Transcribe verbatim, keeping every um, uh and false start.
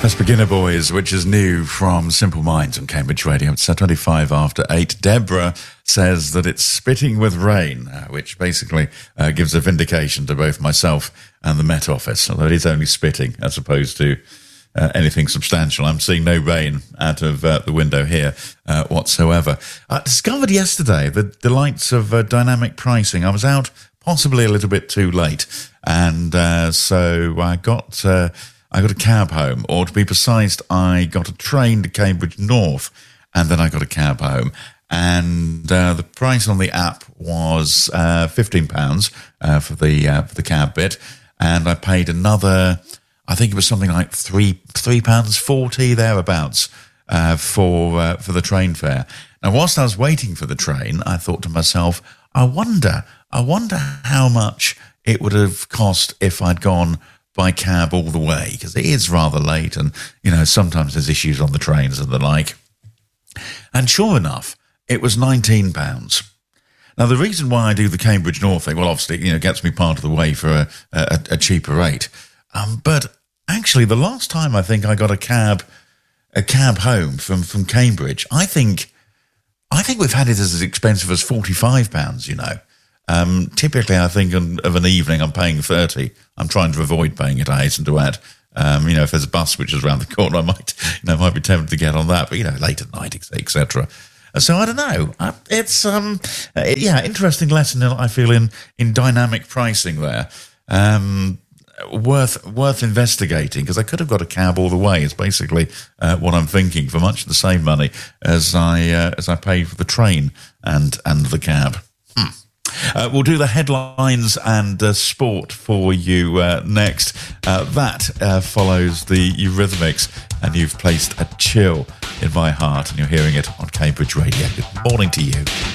That's Beginner Boys, which is new from Simple Minds on Cambridge Radio. It's twenty-five after eight. Deborah says that it's spitting with rain, uh, which basically uh, gives a vindication to both myself and the Met Office, although it is only spitting as opposed to uh, anything substantial. I'm seeing no rain out of uh, the window here uh, whatsoever. I discovered yesterday the delights of uh, dynamic pricing. I was out possibly a little bit too late, and uh, so I got... Uh, I got a cab home, or to be precise, I got a train to Cambridge North, and then I got a cab home. And uh, the price on the app was uh, fifteen pounds uh, for the uh, for the cab bit, and I paid another, I think it was something like three three pounds forty thereabouts uh, for uh, for the train fare. Now, whilst I was waiting for the train, I thought to myself, I wonder, I wonder how much it would have cost if I'd gone by cab all the way, because it is rather late, and you know sometimes there's issues on the trains and the like. And sure enough, it was nineteen pounds. Now the reason why I do the Cambridge North thing, well, obviously, you know, gets me part of the way for a, a, a cheaper rate. Um, but actually, the last time I think I got a cab, a cab home from from Cambridge, I think, I think we've had it as expensive as forty-five pounds. You know. Um, typically, I think on, of an evening, I'm paying thirty. I'm trying to avoid paying it, I hasten to add. Um, you know, if there's a bus which is around the corner, I might, you know, might be tempted to get on that. But, you know, late at night, et cetera. So I don't know. It's, um, yeah, interesting lesson, I feel, in, in dynamic pricing there. Um, worth worth investigating, because I could have got a cab all the way. It's basically uh, what I'm thinking, for much the same money as I uh, as I paid for the train and, and the cab. Hmm. Uh, we'll do the headlines and uh, sport for you uh, next. Uh, that uh, follows the Eurythmics, and you've placed a chill in my heart, and you're hearing it on Cambridge Radio. Good morning to you.